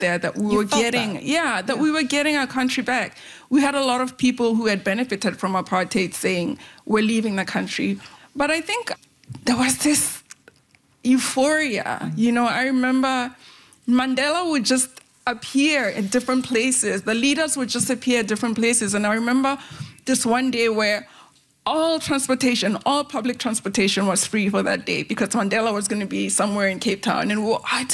there that we were getting, we were getting our country back. We had a lot of people who had benefited from apartheid saying, we're leaving the country. But I think there was this euphoria. You know, I remember Mandela would just appear in different places. The leaders would just appear at different places. And I remember this one day where all public transportation was free for that day because Mandela was going to be somewhere in Cape Town. And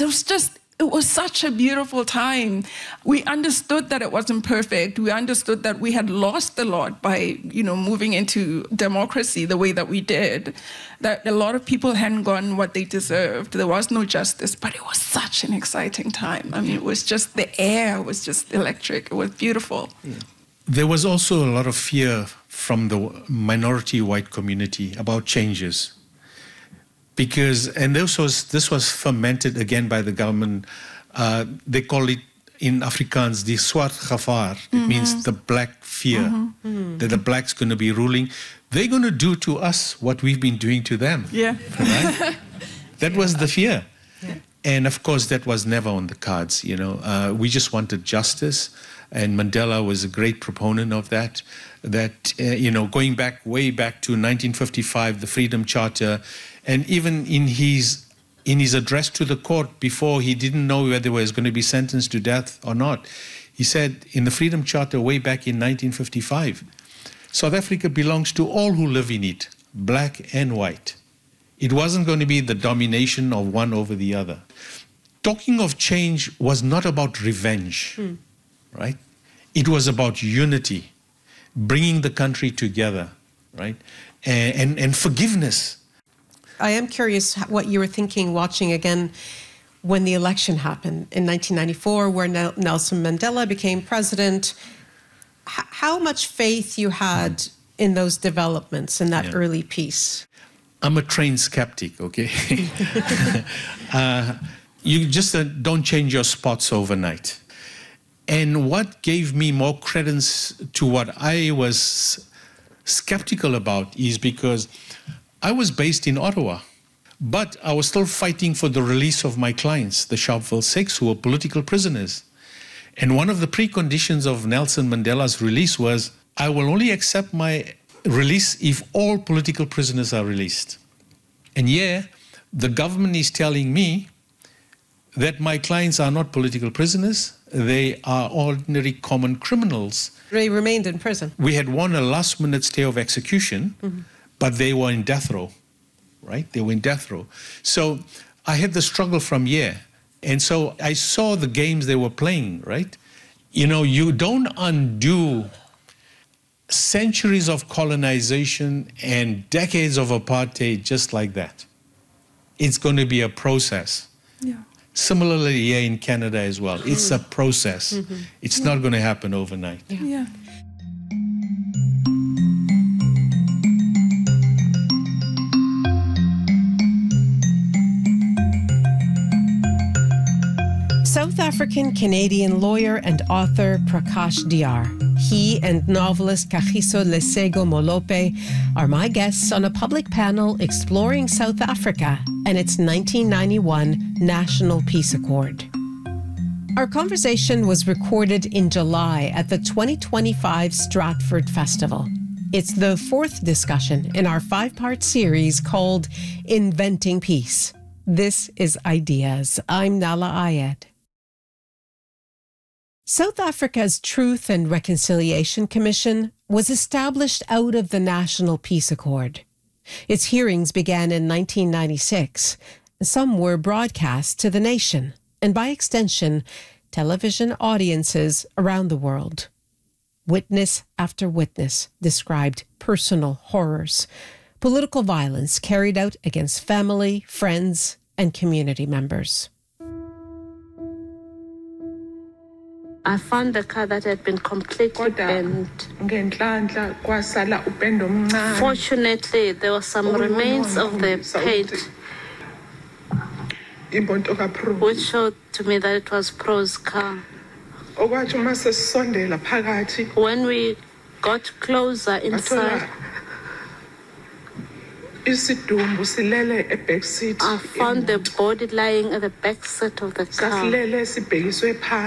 it was such a beautiful time. We understood that it wasn't perfect. We understood that we had lost a lot by, moving into democracy the way that we did, that a lot of people hadn't gotten what they deserved. There was no justice, but it was such an exciting time. I mean, it was just, the air was just electric. It was beautiful. Yeah. There was also a lot of fear from the minority white community about changes. Because, and this was fermented again by the government. They call it in Afrikaans the swart gevaar. It means the black fear, that the blacks going to be ruling. They're going to do to us what we've been doing to them. Yeah. Right? That was the fear. Yeah. And of course, that was never on the cards. We just wanted justice. And Mandela was a great proponent of that. Going way back to 1955, the Freedom Charter, and even in his address to the court before he didn't know whether he was going to be sentenced to death or not, he said in the Freedom Charter way back in 1955, South Africa belongs to all who live in it, black and white. It wasn't going to be the domination of one over the other. Talking of change was not about revenge, right? It was about unity, bringing the country together, right? And forgiveness. I am curious what you were thinking watching again when the election happened in 1994, where Nelson Mandela became president. How much faith you had in those developments in that early peace? I'm a trained skeptic, okay? You just don't change your spots overnight. And what gave me more credence to what I was skeptical about is because I was based in Ottawa, but I was still fighting for the release of my clients, the Sharpeville Six, who were political prisoners. And one of the preconditions of Nelson Mandela's release was, I will only accept my release if all political prisoners are released. And the government is telling me that my clients are not political prisoners. They are ordinary common criminals. They remained in prison. We had won a last-minute stay of execution, but they were in death row, right? They were in death row. So I had the struggle from and so I saw the games they were playing, right? You don't undo centuries of colonization and decades of apartheid just like that. It's going to be a process. Yeah. Similarly, here in Canada as well. It's a process. It's not going to happen overnight. Yeah. South African-Canadian lawyer and author Prakash Diyar. He and novelist Kagiso Lesego Molope are my guests on a public panel exploring South Africa and its 1991 National Peace Accord. Our conversation was recorded in July at the 2025 Stratford Festival. It's the fourth discussion in our 5-part series called Inventing Peace. This is Ideas. I'm Nala Ayed. South Africa's Truth and Reconciliation Commission was established out of the National Peace Accord. Its hearings began in 1996. Some were broadcast to the nation, and by extension, television audiences around the world. Witness after witness described personal horrors, political violence carried out against family, friends, and community members. I found the car that had been completely burned. Fortunately, there were some remains of the paint, which showed to me that it was Pro's car. When we got closer inside, isidumbu silele eback seat. I found the body lying at the back seat of the car. Sasilele sibhekiswe phansi.